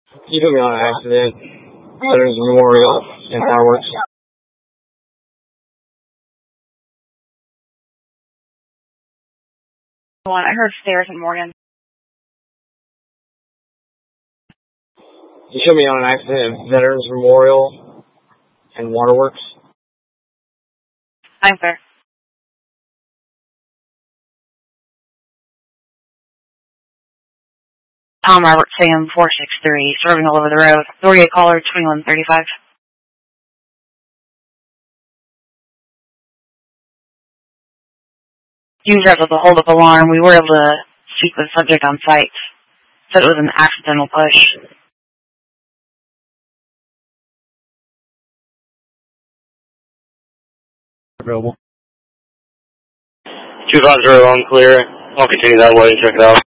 You took me on an accident. Veterans Memorial and fireworks. I heard stairs in Morgan. You showed me on an accident at Veterans Memorial and Waterworks. I'm fair. Tom Robert Sam 463, serving all over the road. Authority caller 2135. User with the hold-up alarm, we were able to speak with the subject on site. Said it was an accidental push. Available. 250 unclear. I'll continue that way and check it out.